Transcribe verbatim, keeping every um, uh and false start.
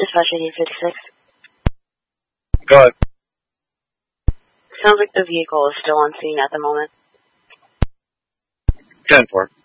Dispatch eighteen fifty-six. Go ahead. Sounds like the vehicle is still on scene at the moment. ten four.